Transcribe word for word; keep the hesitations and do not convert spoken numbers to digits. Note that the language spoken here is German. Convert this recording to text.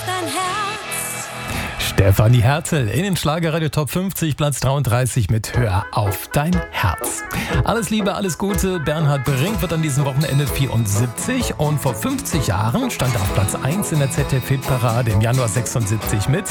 Dein Herz. Stefanie Hertel in den Schlagerradio Top fünfzig, Platz dreiunddreißig mit Hör auf dein Herz. Alles Liebe, alles Gute. Bernhard Brink wird an diesem Wochenende vierundsiebzig und vor fünfzig Jahren stand er auf Platz eins in der Z D F-Hitparade, im Januar sechsundsiebzig mit